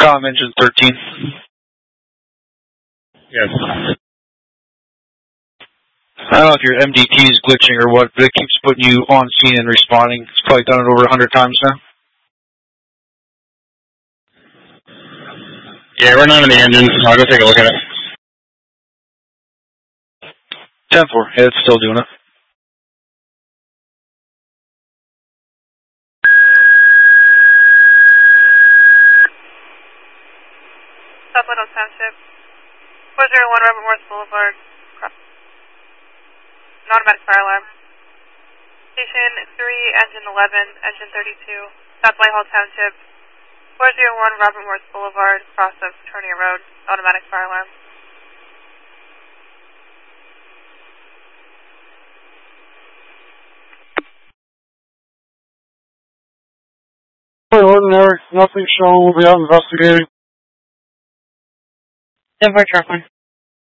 Comm engine 13. Yes. I don't know if your MDT is glitching or what, but it keeps putting you on scene and responding. It's probably done it over 100 times now. Yeah, we're not in the engine. I'll go take a look at it. 10-4. Yeah, it's still doing it. South Windows Township. 401 Robert Morris Boulevard. Automatic fire alarm. Station 3, engine 11, engine 32. South Whitehall Township. 401 Robert Morris Boulevard, cross of Tornia Road. Automatic fire alarm. Ordinary, nothing shown. We'll be out investigating. 10-4 truck one.